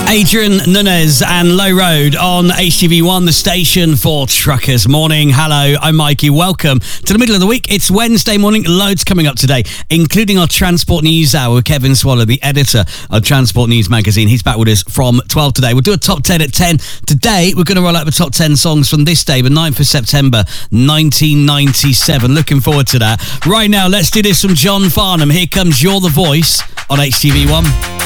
Adrian Nunes and Low Road on HTV1, the station for truckers. Morning, hello, I'm Mikey. Welcome to the middle of the week. It's Wednesday morning, loads coming up today, including our Transport News Hour with Kevin Swallow, the editor of Transport News magazine. He's back with us from 12 today. We'll do a top 10 at 10. Today, we're going to roll out the top 10 songs from this day, the 9th of September, 1997. Looking forward to that. Right now, let's do this from John Farnham. Here comes You're the Voice on HTV1.